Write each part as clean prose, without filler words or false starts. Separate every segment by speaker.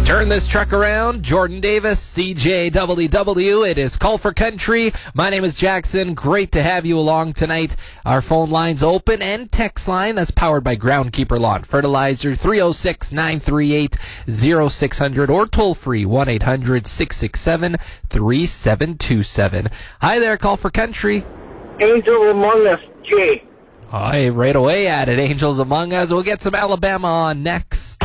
Speaker 1: Turn this truck around. Jordan Davis, CJWW. It is Call for Country. My name is Jackson. Great to have you along tonight. Our phone line's open and text line that's powered by Groundkeeper Lawn Fertilizer, 306-938-0600 or toll free 1-800-667-3727. Hi there, Call for Country.
Speaker 2: Angel Among Us, Jay.
Speaker 1: Hi, right away at it. Angels Among Us. We'll get some Alabama on next.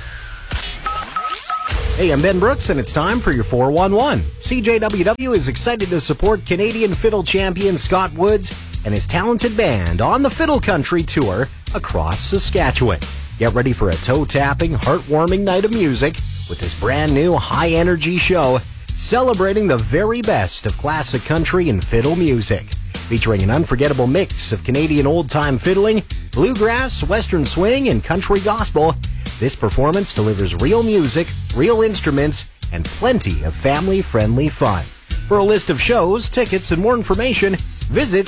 Speaker 3: Hey, I'm Ben Brooks, and it's time for your 411. CJWW is excited to support Canadian fiddle champion Scott Woods and his talented band on the Fiddle Country Tour across Saskatchewan. Get ready for a toe-tapping, heartwarming night of music with this brand-new high-energy show celebrating the very best of classic country and fiddle music. Featuring an unforgettable mix of Canadian old-time fiddling, bluegrass, western swing, and country gospel, this performance delivers real music, real instruments, and plenty of family-friendly fun. For a list of shows, tickets, and more information, visit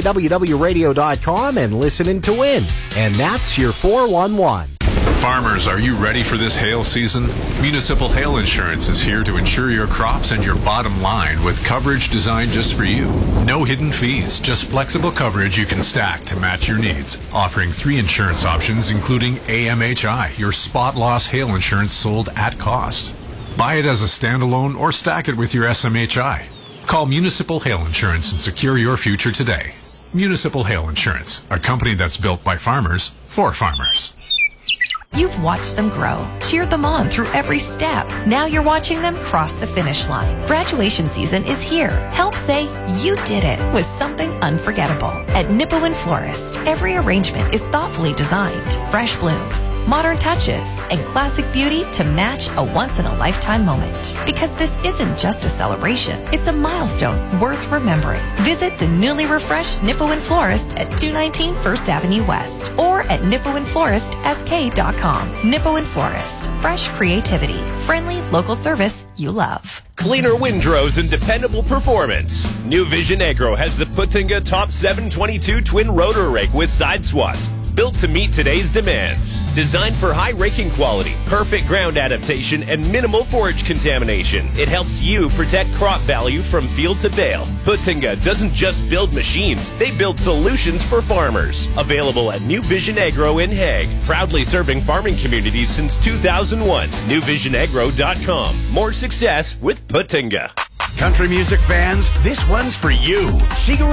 Speaker 3: cjwwradio.com and listen in to win. And that's your 411.
Speaker 4: Farmers, are you ready for this hail season? Municipal Hail Insurance is here to insure your crops and your bottom line with coverage designed just for you. No hidden fees, just flexible coverage you can stack to match your needs. Offering 3 insurance options, including AMHI, your spot loss hail insurance sold at cost. Buy it as a standalone or stack it with your SMHI. Call Municipal Hail Insurance and secure your future today. Municipal Hail Insurance, a company that's built by farmers for farmers.
Speaker 5: You've watched them grow, cheered them on through every step. Now you're watching them cross the finish line. Graduation season is here. Help say you did it with something unforgettable. At Nipawin Florist, every arrangement is thoughtfully designed. Fresh blooms, modern touches, and classic beauty to match a once-in-a-lifetime moment. Because this isn't just a celebration, it's a milestone worth remembering. Visit the newly refreshed Nipawin Florist at 219 First Avenue West or at nipawinfloristsk.com. Nipawin Florist. Fresh creativity. Friendly local service you love.
Speaker 6: Cleaner windrows and dependable performance. New Vision Agro has the Putinga Top 722 twin rotor rake with side swaths. Built to meet today's demands. Designed for high raking quality, perfect ground adaptation, and minimal forage contamination. It helps you protect crop value from field to bale. Putinga doesn't just build machines, they build solutions for farmers. Available at New Vision Agro in Hague. Proudly serving farming communities since 2001. NewVisionAgro.com. More success with Putinga.
Speaker 7: Country music fans, this one's for you. Shigeru